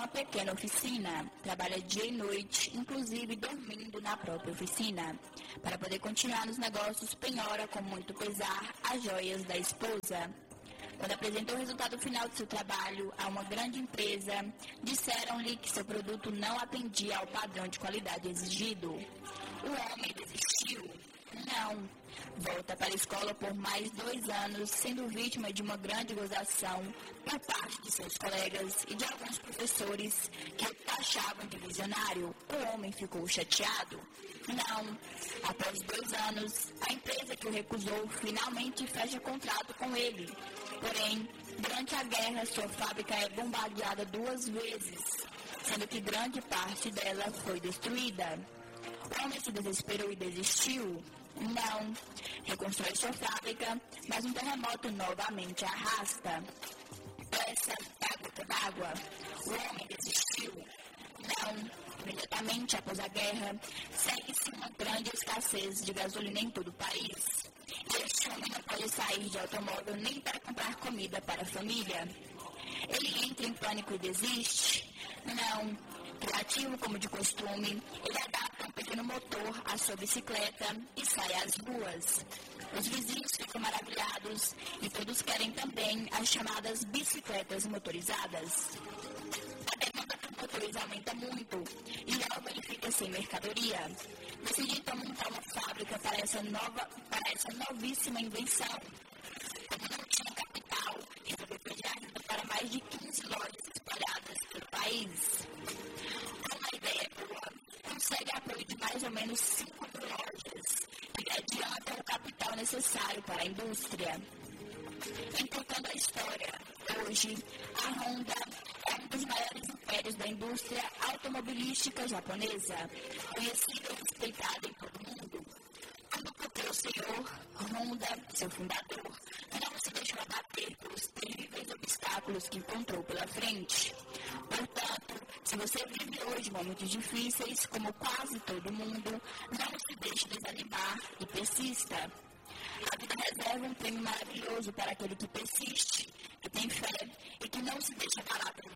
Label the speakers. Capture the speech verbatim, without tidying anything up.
Speaker 1: uma pequena oficina. Trabalha dia e noite, inclusive dormindo na própria oficina. Para poder continuar nos negócios, penhora com muito pesar as joias da esposa. Quando apresentou o resultado final de seu trabalho a uma grande empresa, disseram-lhe que seu produto não atendia ao padrão de qualidade exigido. O homem desistiu? Não. Volta para a escola por mais dois anos, sendo vítima de uma grande gozação por parte de seus colegas e de alguns professores que o taxavam de visionário. O homem ficou chateado? Não. Após dois anos, a empresa que o recusou finalmente fecha contrato com ele. Porém, durante a guerra, sua fábrica é bombardeada duas vezes, sendo que grande parte dela foi destruída. O homem se desesperou e desistiu? Não. Reconstrói sua fábrica, mas um terremoto novamente a arrasta. Essa é a gota d'água. O homem desistiu? Não. Imediatamente após a guerra, segue-se uma grande escassez de gasolina em todo o país. E este homem não pode sair de automóvel nem para comprar comida para a família. Ele entra em pânico e desiste? Não. Criativo como de costume, ele adapta um pequeno motor à sua bicicleta e sai às ruas. Os vizinhos ficam maravilhados e todos querem também as chamadas bicicletas motorizadas. A demanda por motores aumenta muito e logo ele fica sem mercadoria. Decide então montar uma fábrica para essa, nova, para essa novíssima invenção. Como não tinha capital, resolveu pedir ajuda para mais de quinze lojas espalhadas pelo país. Uma ideia boa, consegue apoio de mais ou menos cinco mil lojas e lhe adianta o capital necessário para a indústria. Encurtando a história, hoje a Honda é um dos maiores impérios da indústria automobilística japonesa, conhecida e respeitada em todo o mundo. Quando procurou o senhor Honda, seu fundador, não se deixou abater pelos terríveis obstáculos que encontrou pela frente. Portanto, se você vive hoje momentos difíceis, como quase todo mundo, não se deixe desanimar e persista. A vida reserva um prêmio maravilhoso para aquele que persiste, que tem fé e que não se deixa abalar pelos